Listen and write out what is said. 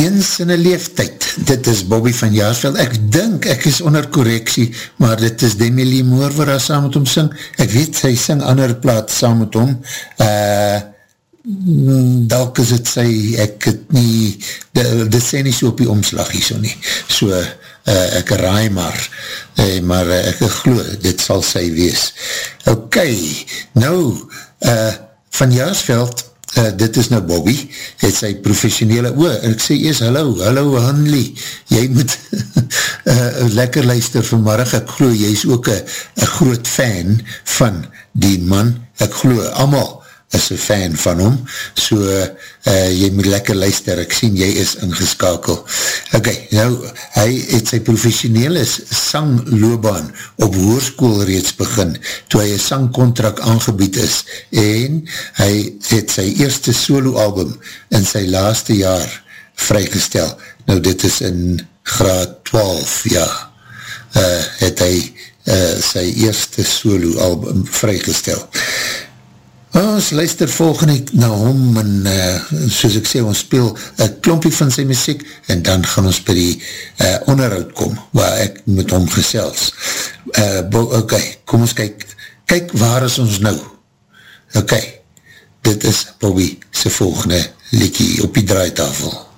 eens in een leeftijd, dit is Bobby van Jaarsveld, ek dink, ek is onder correctie, maar dit is Demi Lee Moore waar hy saam met hom sing, ek weet, sy sing ander plaat saam met hom, dalk is het sy, ek het nie, dit sê nie so op die omslag hier so nie, so, ek raai maar ek glo, dit sal sy wees. Ok, nou, van Jaarsveld, dit is nou Bobby, het sy professionele en ek sê eers, hallo Hanlie, jy moet lekker luister vanmorgen, ek glo, jy is ook een groot fan van die man, ek glo, allemaal is een fan van hom, so jy moet lekker luister, ek sien jy is ingeskakel. Ok, nou, hy het sy professionele sangloopbaan op hoërskool reeds begin, toe hy een sangkontrak aangebied is, en hy het sy eerste soloalbum in sy laaste jaar vrygestel. Nou, dit is in graad 12, ja, het hy sy eerste soloalbum vrygestel. Ons luister volgende na hom en soos ek sê, ons speel een klompie van sy muziek en dan gaan ons by die onderhoud kom waar ek met hom gesels. Ok, kom ons kyk waar is ons nou? Ok, dit is Bobby sy volgende liedjie op die draaitafel.